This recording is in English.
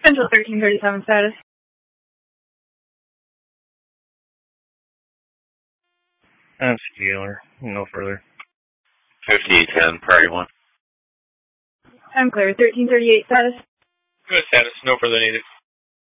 Central 1337 status. I'm Scalar. No further. 5810, priority 1. I'm clear. 1338 status. Good status. No further needed.